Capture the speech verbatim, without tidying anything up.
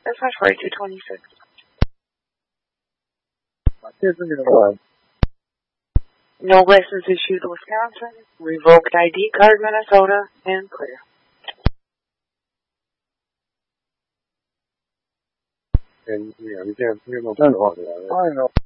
That's not forty-two twenty-six. My kids are gonna run. No license issued Wisconsin, revoked I D card Minnesota, and clear. And, you know, you can't, you have no control over that, right? I know.